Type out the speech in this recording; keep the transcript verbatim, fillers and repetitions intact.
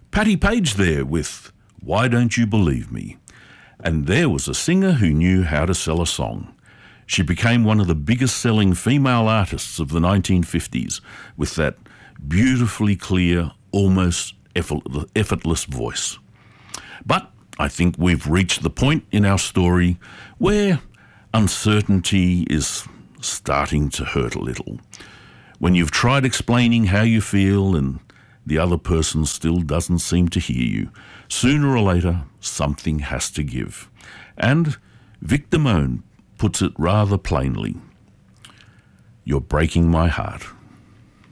Patti Page there with Why Don't You Believe Me? And there was a singer who knew how to sell a song. She became one of the biggest selling female artists of the nineteen fifties with that beautifully clear, almost effortless voice. But I think we've reached the point in our story where uncertainty is starting to hurt a little. When you've tried explaining how you feel and the other person still doesn't seem to hear you, sooner or later something has to give. And Vic Damone puts it rather plainly. You're breaking my heart.